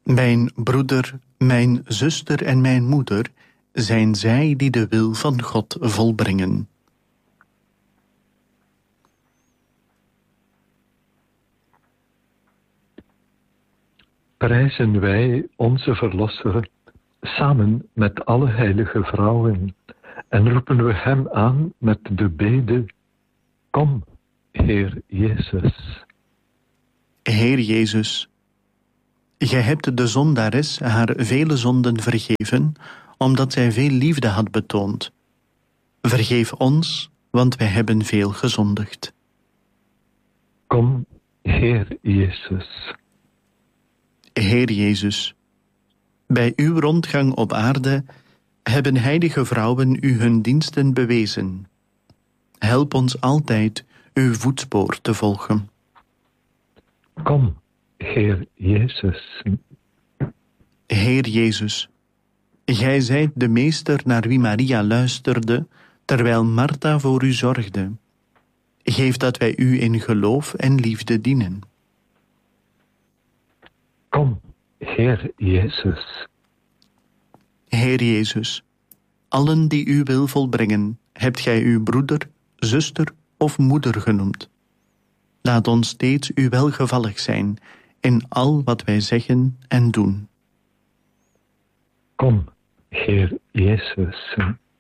Mijn broeder, mijn zuster en mijn moeder zijn zij die de wil van God volbrengen. Prijzen wij onze Verlosser samen met alle heilige vrouwen en roepen we hem aan met de bede: Kom, Heer Jezus. Heer Jezus, gij hebt de zondares haar vele zonden vergeven, omdat zij veel liefde had betoond. Vergeef ons, want wij hebben veel gezondigd. Kom, Heer Jezus. Heer Jezus, bij uw rondgang op aarde hebben heilige vrouwen u hun diensten bewezen. Help ons altijd uw voetspoor te volgen. Kom, Heer Jezus. Heer Jezus, gij zijt de meester naar wie Maria luisterde, terwijl Martha voor u zorgde. Geef dat wij u in geloof en liefde dienen. Kom, Heer Jezus. Heer Jezus, allen die uw wil volbrengen, hebt gij uw broeder, zuster of moeder genoemd. Laat ons steeds u welgevallig zijn in al wat wij zeggen en doen. Kom, Heer Jezus.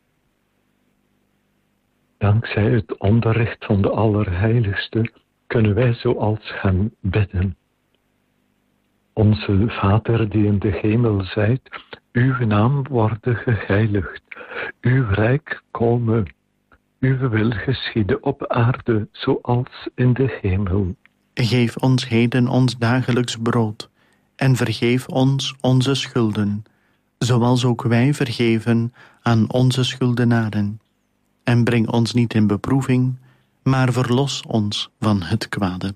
Dankzij het onderricht van de Allerheiligste kunnen wij zoals hem bidden. Onze Vader die in de hemel zijt, uw naam worden geheiligd, uw rijk komen, uw wil geschieden op aarde zoals in de hemel. Geef ons heden ons dagelijks brood en vergeef ons onze schulden, zoals ook wij vergeven aan onze schuldenaren. En breng ons niet in beproeving, maar verlos ons van het kwade.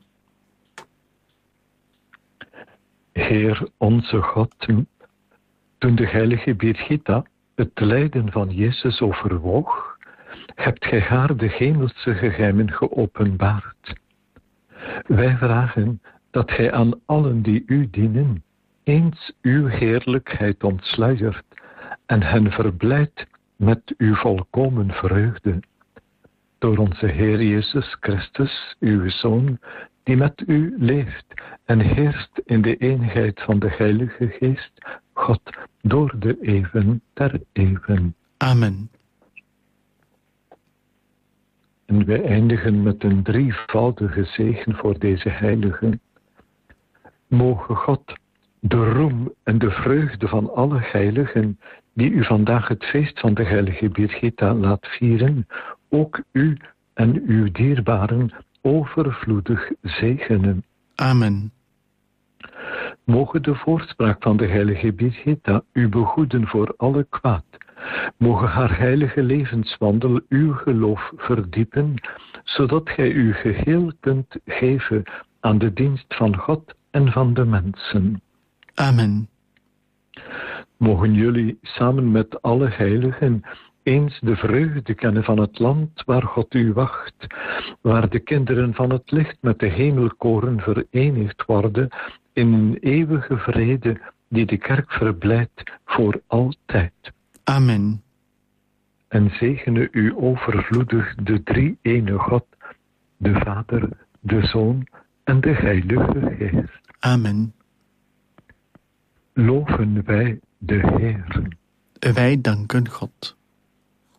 Heer onze God, toen de heilige Birgitta het lijden van Jezus overwoog, hebt gij haar de hemelse geheimen geopenbaard. Wij vragen dat gij aan allen die u dienen eens uw heerlijkheid ontsluiert en hen verblijdt met uw volkomen vreugde. Door onze Heer Jezus Christus, uw Zoon, die met u leeft en heerst in de eenheid van de Heilige Geest, God, door de eeuwen der eeuwen. Amen. En wij eindigen met een drievoudige zegen voor deze heiligen. Mogen God de roem en de vreugde van alle heiligen, die u vandaag het feest van de heilige Birgitta laat vieren, ook u en uw dierbaren overvloedig zegenen. Amen. Mogen de voorspraak van de heilige Birgitta u behoeden voor alle kwaad. Mogen haar heilige levenswandel uw geloof verdiepen, zodat gij u geheel kunt geven aan de dienst van God en van de mensen. Amen. Mogen jullie samen met alle heiligen eens de vreugde kennen van het land waar God u wacht, waar de kinderen van het licht met de hemelkoren verenigd worden in een eeuwige vrede die de kerk verblijdt voor altijd. Amen. En zegene u overvloedig de drie-ene God, de Vader, de Zoon en de Heilige Geest. Amen. Loven wij de Heer. Wij danken God.